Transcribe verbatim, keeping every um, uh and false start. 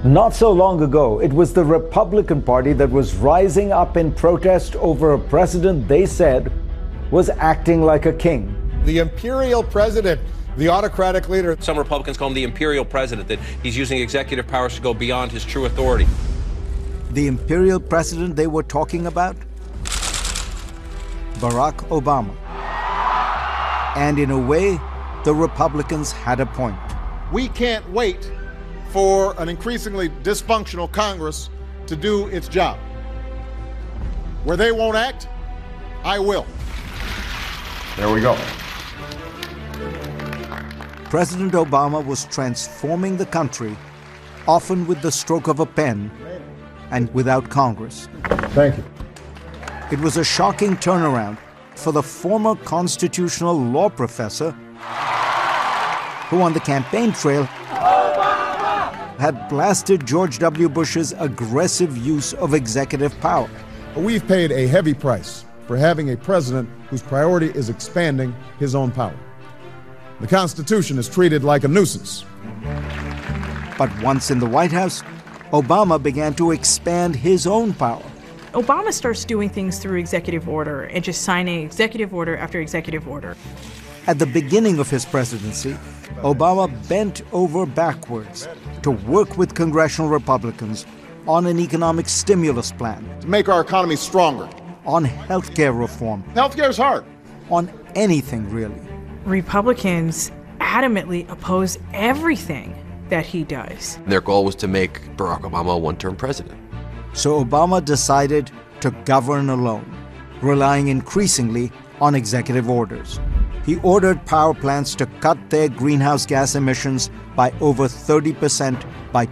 Not so long ago, it was the Republican Party that was rising up in protest over a president they said was acting like a king. The imperial president, the autocratic leader. Some Republicans call him the imperial president, that he's using executive powers to go beyond his true authority. The imperial president they were talking about? Barack Obama. And in a way, the Republicans had a point. We can't wait for an increasingly dysfunctional Congress to do its job. Where they won't act, I will. There we go. President Obama was transforming the country, often with the stroke of a pen and without Congress. Thank you. It was a shocking turnaround for the former constitutional law professor who on the campaign trail had blasted George W. Bush's aggressive use of executive power. We've paid a heavy price for having a president whose priority is expanding his own power. The Constitution is treated like a nuisance. But once in the White House, Obama began to expand his own power. Obama starts doing things through executive order and just signing executive order after executive order. At the beginning of his presidency, Obama bent over backwards to work with congressional Republicans on an economic stimulus plan, To make our economy stronger. on health care reform, Healthcare is hard. on anything really. Republicans adamantly oppose everything that he does. Their goal was to make Barack Obama a one-term president. So Obama decided to govern alone, relying increasingly on executive orders. He ordered power plants to cut their greenhouse gas emissions by over thirty percent by